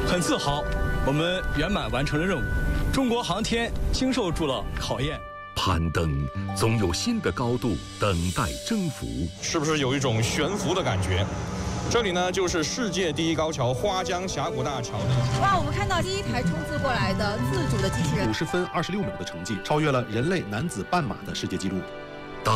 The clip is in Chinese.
很自豪，我们圆满完成了任务，中国航天经受住了考验。 攀登总有新的高度等待征服， 是不是有一种悬浮的感觉？这里呢，就是世界第一高桥花江峡谷大桥的。 哇，我们看到第一台冲刺过来的自主的机器人 ，50分26秒的成绩，超越了人类男子半马的世界纪录。